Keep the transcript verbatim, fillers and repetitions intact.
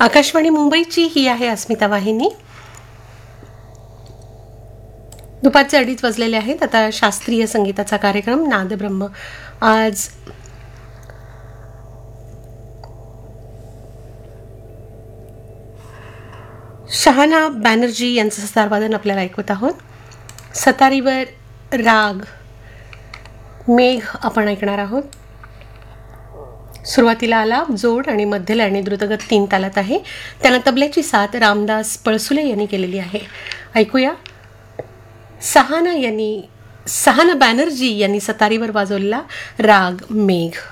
आकाशवाणी मुंबईची ही आहे अस्मिता वाहिनी. दुपारचे अडीच वाजलेले आहेत. आता शास्त्रीय संगीताचा कार्यक्रम नादब्रह्म. आज शहाना बॅनर्जी यांचं सतारवादन आपल्याला ऐकवत आहोत. सतारीवर राग मेघ आपण ऐकणार आहोत. सुरुवातीला आलाप, जोड आणि मध्यलय आणि द्रुतगत तीन तालात आहे. त्यांना तबल्याची साथ रामदास पळसुले यांनी केलेली आहे. ऐकूया सहाना यांनी सहाना बॅनर्जी यांनी सतारीवर वाजवलेला राग मेघ.